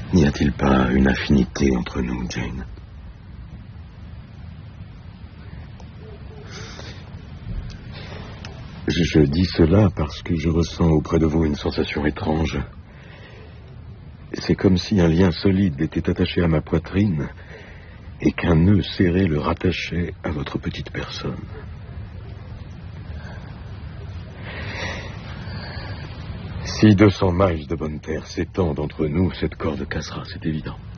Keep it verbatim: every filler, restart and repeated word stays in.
N'y a-t-il pas une affinité entre nous, Jane? Je, je dis cela parce que je ressens auprès de vous une sensation étrange. C'est comme si un lien solide était attaché à ma poitrine et qu'un nœud serré le rattachait à votre petite personne. Si deux cents miles de bonne terre s'étendent entre nous, cette corde cassera, c'est évident.